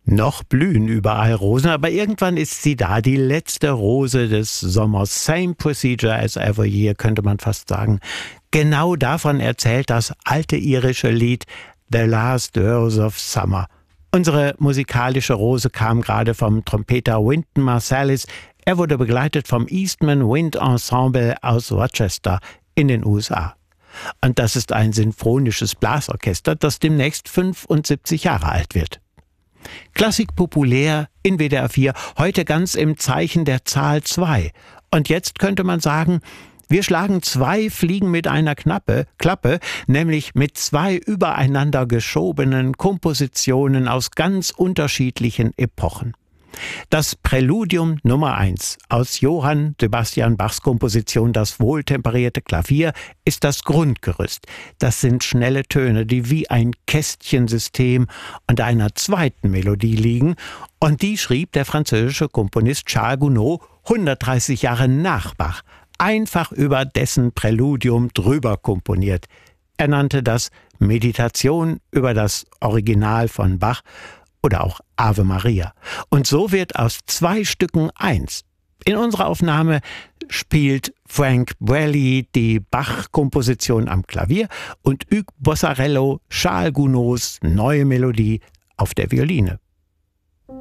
Noch blühen überall Rosen, aber irgendwann ist sie da, die letzte Rose des Sommers. Same procedure as every year, könnte man fast sagen. Genau davon erzählt das alte irische Lied The Last Rose of Summer. Unsere musikalische Rose kam gerade vom Trompeter Wynton Marsalis. Er wurde begleitet vom Eastman Wind Ensemble aus Rochester in den USA. Und das ist ein sinfonisches Blasorchester, das demnächst 75 Jahre alt wird. Klassik populär in WDR 4, heute ganz im Zeichen der Zahl 2. Und jetzt könnte man sagen, wir schlagen 2 Fliegen mit einer Klappe, nämlich mit 2 übereinander geschobenen Kompositionen aus ganz unterschiedlichen Epochen. Das Präludium Nummer 1 aus Johann Sebastian Bachs Komposition Das wohltemperierte Klavier ist das Grundgerüst. Das sind schnelle Töne, die wie ein Kästchensystem unter einer zweiten Melodie liegen. Und die schrieb der französische Komponist Charles Gounod 130 Jahre nach Bach, einfach über dessen Präludium drüber komponiert. Er nannte das Meditation über das Original von Bach oder auch Ave Maria. Und so wird aus 2 Stücken 1. In unserer Aufnahme spielt Frank Braley die Bach-Komposition am Klavier und Hugues Bossarello Charles Gounods neue Melodie auf der Violine.